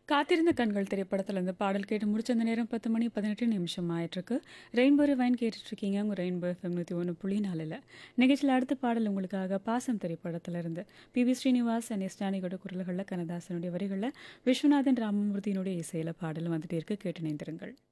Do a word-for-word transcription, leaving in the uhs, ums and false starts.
காத்திருந்த கண்கள் திரைப்படத்துல இருந்து பாடல் கேட்டு முடிச்ச அந்த நேரம் பத்து மணி பதினெட்டு நிமிஷம் ஆயிட்டிருக்கு. ரெயின்போ ரிவைன் கேட்டுட்டு இருக்கீங்க. உங்க ரெயின்போ எஃப்எம் நூற்றி ஒன்று புள்ளி நாலில் நிகழ்ச்சியில் அடுத்த பாடல் உங்களுக்காக பாசம் திரைப்படத்துல இருந்து P V Srinivas and S ஜானகியோட குரல்களில் கண்ணதாசனுடைய வரிகளில் விஸ்வநாதன் ராமமூர்த்தியினுடைய இசையில பாடல் வந்துட்டே இருக்கு. கேட்டு இணைந்திருங்கள்.